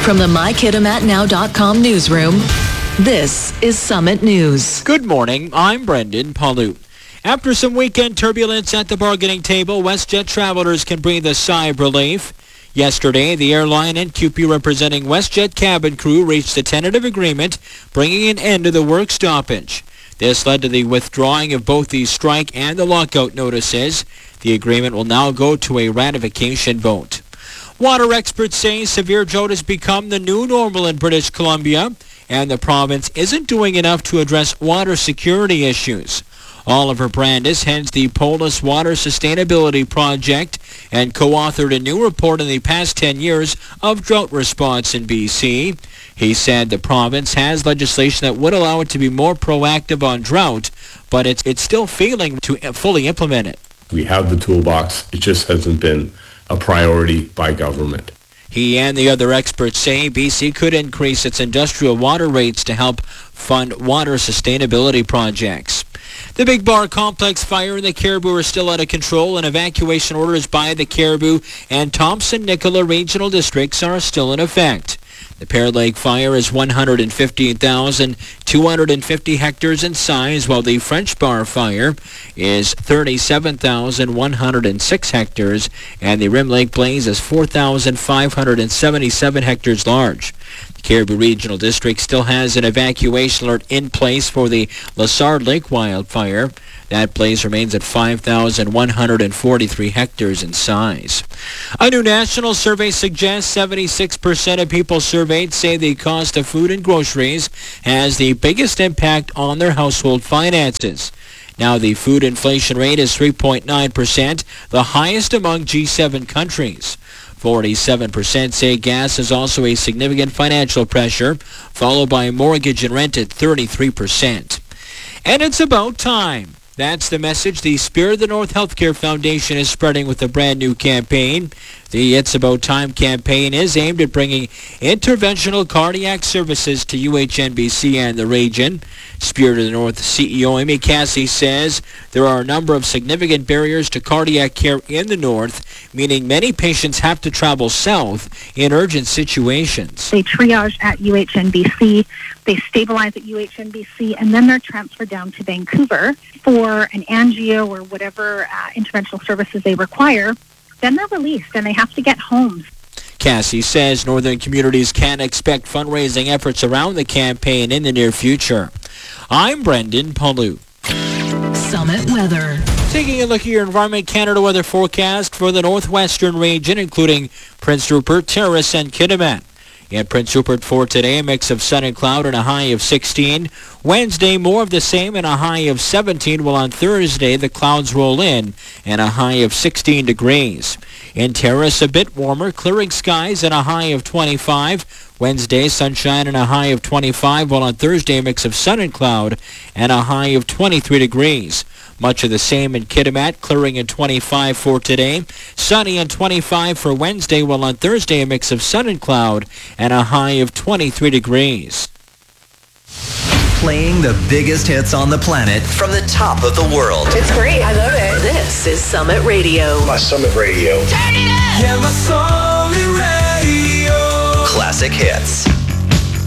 From the MyKitimatNow.com newsroom, this is Summit News. Good morning, I'm Brendan Palut. After some weekend turbulence at the bargaining table, WestJet travelers can breathe a sigh of relief. Yesterday, the airline and CUPE representing WestJet cabin crew reached a tentative agreement, bringing an end to the work stoppage. This led to the withdrawing of both the strike and the lockout notices. The agreement will now go to a ratification vote. Water experts say severe drought has become the new normal in British Columbia, and the province isn't doing enough to address water security issues. Oliver Brandis heads the Polis Water Sustainability Project and co-authored a new report in the past 10 years of drought response in BC. He said the province has legislation that would allow it to be more proactive on drought, but it's still failing to fully implement it. We have the toolbox. It just hasn't been a priority by government. He and the other experts say BC could increase its industrial water rates to help fund water sustainability projects. The Big Bar Complex fire in the Caribou are still out of control, and evacuation orders by the Caribou and Thompson-Nicola regional districts are still in effect. The Pear Lake fire is 115,250 hectares in size, while the French Bar fire is 37,106 hectares, and the Rim Lake blaze is 4,577 hectares large. The Caribou Regional District still has an evacuation alert in place for the Lessard Lake wildfire. That blaze remains at 5,143 hectares in size. A new national survey suggests 76% of people surveyed say the cost of food and groceries has the biggest impact on their household finances. Now, the food inflation rate is 3.9%, the highest among G7 countries. 47% say gas is also a significant financial pressure, followed by mortgage and rent at 33%. And it's about time. That's the message the Spirit of the North Healthcare Foundation is spreading with a brand new campaign. The It's About Time campaign is aimed at bringing interventional cardiac services to UHNBC and the region. Spirit of the North CEO Amy Cassie says there are a number of significant barriers to cardiac care in the North, meaning many patients have to travel south in urgent situations. They triage at UHNBC, they stabilize at UHNBC, and then they're transferred down to Vancouver for an angio or whatever interventional services they require. Then they're released and they have to get home. Cassie says northern communities can expect fundraising efforts around the campaign in the near future. I'm Brendan Palut. Summit weather. Taking a look at your Environment Canada weather forecast for the northwestern region, including Prince Rupert, Terrace, and Kitimat. In Prince Rupert for today, a mix of sun and cloud and a high of 16. Wednesday, more of the same and a high of 17, while on Thursday, the clouds roll in and a high of 16 degrees. In Terrace, a bit warmer, clearing skies and a high of 25. Wednesday, sunshine and a high of 25, while on Thursday, a mix of sun and cloud and a high of 23 degrees. Much of the same in Kitimat, clearing and 25 for today. Sunny and 25 for Wednesday, while on Thursday, a mix of sun and cloud and a high of 23 degrees. Playing the biggest hits on the planet from the top of the world. It's great. I love it. This is Summit Radio. My Summit Radio. Turn it up! Yeah, my Summit Radio. Classic hits.